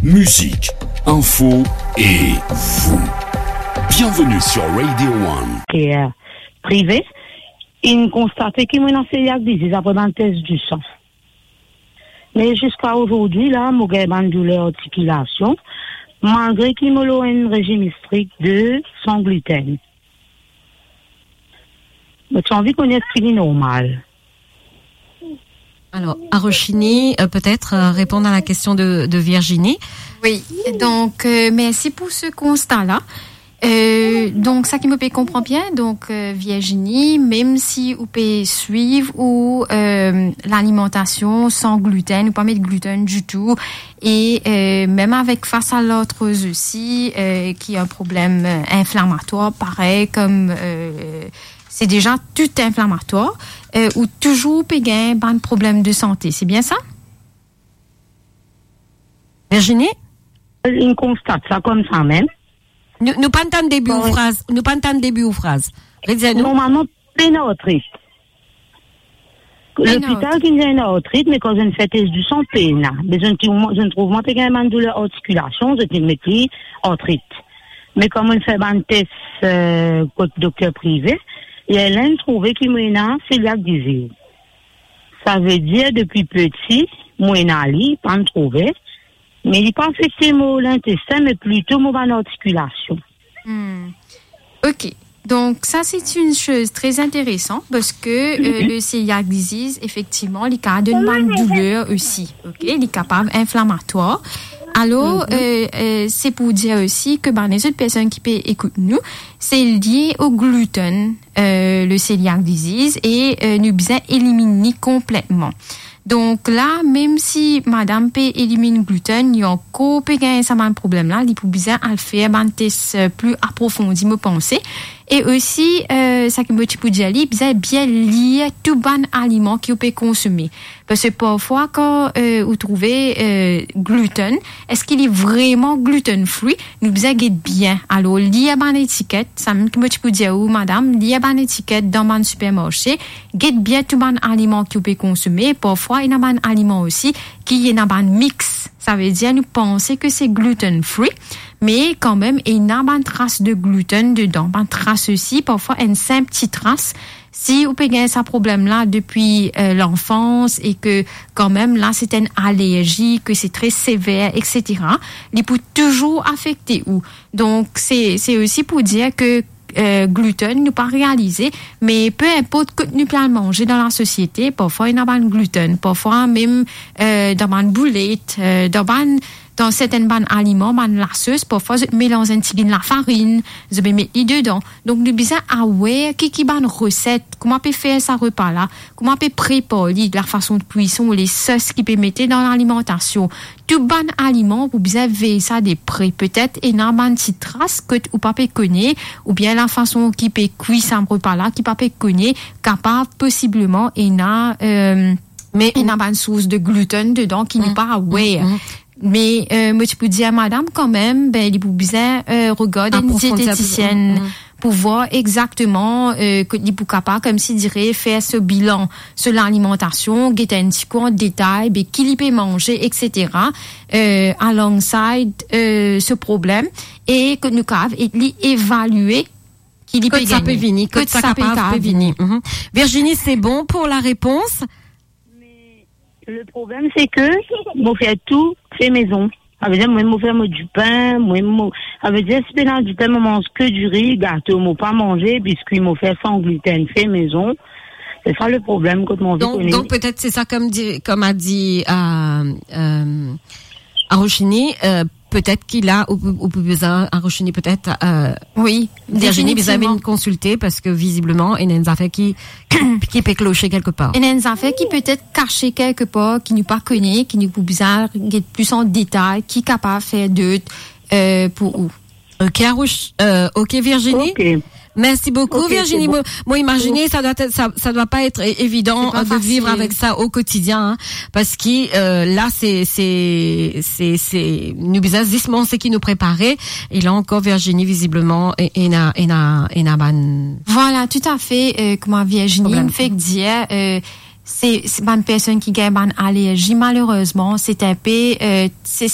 musique, info et vous. Bienvenue sur Radio One. Et privé, il constatait qu'il m'a fait disease après un test du sang. Mais jusqu'à aujourd'hui, là, j'ai une douleur articulation, malgré qu'il m'a un régime strict de sans gluten. Mais tu as envie qu'on ait normal. Alors, Arochini, peut-être répondre à la question de Virginie. Oui, donc merci pour ce constat-là. Donc, ça qui me peut comprendre bien, donc Virginie, même si vous pouvez suivre ou l'alimentation sans gluten, ou pas mettre de gluten du tout, et même avec face à l'autre aussi, qui a un problème inflammatoire, pareil comme c'est déjà tout inflammatoire, ou toujours péguin un problème de santé, c'est bien ça? Virginie? Il constate ça comme ça même. Nous pas entendre début ou phrase. Nous pas entendre début ou phrase. Normalement, pénétrite. L'hôpital qui a une arthrite, mais quand je ne fais test du sang, péna. Mais je ne trouve pas qu'il y a une douleur articulation, je ne mets plus arthrite. Mais comme on fait un test côté docteur privé, il y a l'un trouvé qu'il m'a un cœliaque disease. Ça veut dire depuis petit, moi n'ali pas me trouver. Mais il n'est pas affecté l'intestin, mais plutôt mon articulation. Ok. Donc, ça, c'est une chose très intéressante parce que le cœliaque disease, effectivement, il a une bonne douleur aussi. Ok. Il est capable inflammatoire. Alors, c'est pour dire aussi que les autres personnes qui peuvent écouter nous, c'est lié au gluten, le cœliaque disease, et nous devons éliminer complètement. Donc là, même si madame peut éliminer le gluten, il y a encore un problème là, il faut bien le faire un test plus approfondi, me penser. Et aussi, ça qui me dit pour dire, il bien lié tout bon aliment qu'il peut consommer. Parce que parfois, quand vous trouvez gluten, est-ce qu'il est vraiment gluten-free? Nous devons bien. Alors, lié à une étiquette, ça me dit pour dire, madame, lié à une étiquette dans un supermarché, get bien tout bon aliment qu'il peut consommer. Parfois, il y a un aliment aussi qui est un mix. Ça veut dire, nous pensons que c'est gluten-free. Mais quand même, il y a une trace de gluten dedans. Une trace aussi, parfois une simple petite trace. Si vous avez ce problème-là depuis l'enfance et que quand même là c'est une allergie, que c'est très sévère, etc., il peut toujours affecter ou. Donc c'est aussi pour dire que gluten, nous pas réalisé, mais peu importe que nous pouvons manger dans la société, parfois il y a un gluten, parfois même dans une boulette, dans certains aliments, lasseuse, parfois je mélange un petit peu de la farine, je vais mettre dedans. Donc nous besoin aware qui ban recette, comment on peut faire ça repas là, comment on peut préparer la façon de cuisson ou les sauces qui peut mettre dans l'alimentation. Tout bon aliment, vous besoin veiller ça des près. Peut-être il y a une petite trace que ou pas peut connaître, ou bien la façon qui peut cuire ça repas là, qui pas peut connaître, capable possiblement il y a mais il y a une source de gluten dedans qui n'est pas aware. Mais moi tu peux dire madame quand même il faut bien regarder une diététicienne pour voir exactement que il peut capable comme si dirait faire ce bilan sur l'alimentation, guetter un petit coup en détail qui il peut manger, etc. Alongside ce problème et que nous capable évaluer qu'il peut ça peut venir, que ça peut venir. Virginie, c'est bon pour la réponse? Le problème, c'est que, moi, fais tout, fait maison. Ça veut dire, moi, je fais du pain, ça veut dire, si dans du pain, je mange que du riz, gâteau, moi, pas manger, biscuit, moi, fait sans gluten, fait maison. C'est ça le problème, quand mon vie donc, peut-être, c'est ça, comme a dit, Arochini, peut-être qu'il a, ou besoin, Arochini, peut-être, oui. Virginie, vous avez une consultée parce que visiblement, il y a une affaire qui peut clocher quelque part. Il y a une affaire qui peut être cachée quelque part, qui n'est pas connue, qui nous peut besoin de plus en détail, qui est capable de faire d'autres, pour où. Ok, Virginie. Ok. Merci beaucoup, Virginie. Moi, imaginez, ça doit pas être évident de vivre avec ça au quotidien, hein, parce que là, c'est nous bizarrement c'est qui nous préparait. Et là encore, Virginie visiblement et na ban. Voilà, tout à fait. Comment Virginie me fait dire. C'est une personne qui a une allergie, malheureusement. C'est un peu, c'est